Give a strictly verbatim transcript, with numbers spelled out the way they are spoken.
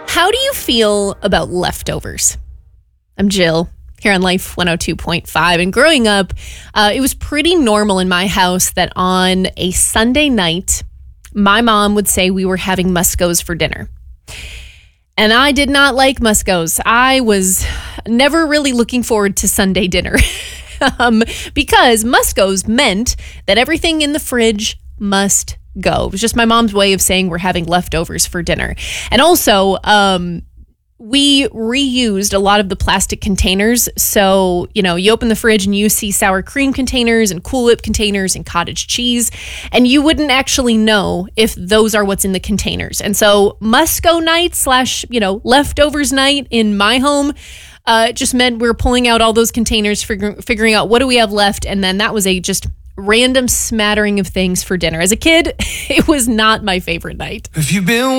How do you feel about leftovers? I'm Jill, here on Life one oh two point five. And growing up, uh, it was pretty normal in my house that on a Sunday night, my mom would say we were having Muscos for dinner. And I did not like Muscos. I was never really looking forward to Sunday dinner um, because Muscos meant that everything in the fridge must go. It was just my mom's way of saying we're having leftovers for dinner. And also, um, we reused a lot of the plastic containers. So, you know, you open the fridge and you see sour cream containers and Cool Whip containers and cottage cheese, and you wouldn't actually know if those are what's in the containers. And so Musco night slash, you know, leftovers night in my home uh, just meant we were pulling out all those containers, fig- figuring out what do we have left. And then that was a just random smattering of things for dinner. As a kid, it was not my favorite night. Have you been